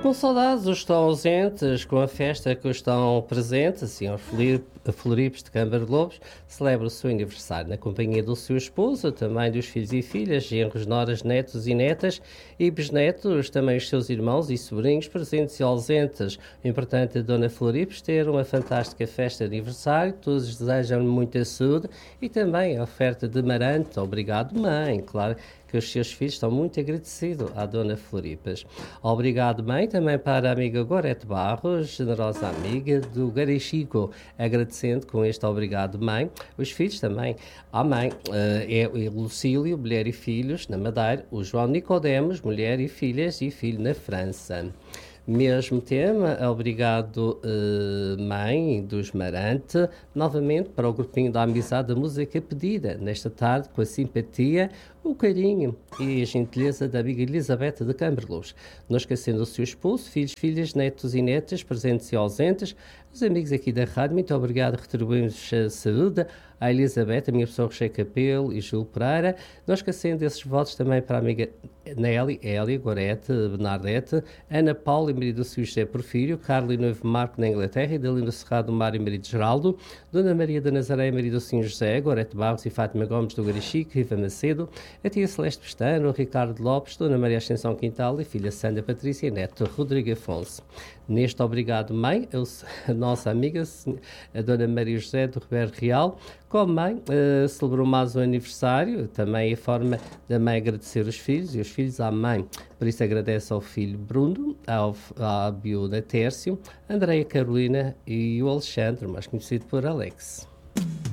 Com saudades os estão ausentes, com a festa que os estão presentes, assim, aos Floripes de Câmara de Lobos, celebra o seu aniversário na companhia do seu esposo, também dos filhos e filhas, genros, noras, netos e netas e bisnetos, também os seus irmãos e sobrinhos presentes e ausentes. O importante é a Dona Floripes ter uma fantástica festa de aniversário, todos desejam-lhe muita saúde e também a oferta de Marante. Obrigado, mãe, claro que os seus filhos estão muito agradecidos à Dona Floripes. Obrigado, mãe, também para a amiga Gorete Barros, generosa amiga do Garichico, agradecendo com este obrigado, mãe. Os filhos também, a mãe, é o Lucílio, mulher e filhos, na Madeira, o João Nicodemos, mulher e filhas e filho na França. Mesmo tema, obrigado, mãe dos Marante, novamente para o grupinho da amizade da música pedida, nesta tarde, com a simpatia, o carinho e a gentileza da amiga Elizabeth de Camberluz. Não esquecendo o seu esposo, filhos, filhas, netos e netas, presentes e ausentes, os amigos aqui da rádio, muito obrigado, retribuímos a saúde à Elizabeth, a minha pessoa Rocher Capelo e Júlio Pereira, não esquecendo esses votos também para a amiga Nelly, Hélia, Gorete, Bernadette, Ana Paula e marido seu José Porfírio, Carlos e noivo Marco na Inglaterra, Idalina Serrado Mário e marido Geraldo, Dona Maria da Nazaré e marido Sr. José, Gorete Barros e Fátima Gomes do Garichico, Riva Macedo, a tia Celeste Pestano, Ricardo Lopes, Dona Maria Ascensão Quintal e filha Sandra Patrícia e neto Rodrigo Afonso. Neste obrigado, mãe, a nossa amiga, a Dona Maria José do Ribeiro Real, como mãe, celebrou mais um aniversário, também a forma da mãe agradecer os filhos e os filhos à mãe. Por isso agradece ao filho Bruno, à Biúda Tércio, Andreia Carolina e o Alexandre, mais conhecido por Alex.